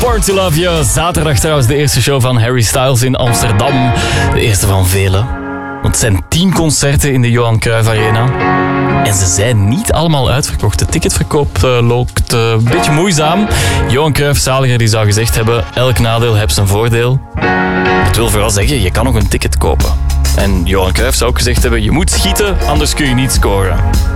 Born to Love You. Zaterdag trouwens de eerste show van Harry Styles in Amsterdam. De eerste van vele. Want het zijn 10 concerten in de Johan Cruijff Arena. En ze zijn niet allemaal uitverkocht. De ticketverkoop loopt een beetje moeizaam. Johan Cruijff Zaliger die zou gezegd hebben, elk nadeel heeft zijn voordeel. Dat wil vooral zeggen, je kan nog een ticket kopen. En Johan Cruijff zou ook gezegd hebben, je moet schieten, anders kun je niet scoren.